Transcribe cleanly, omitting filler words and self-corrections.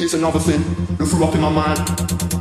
It's another thing that threw up in my mind.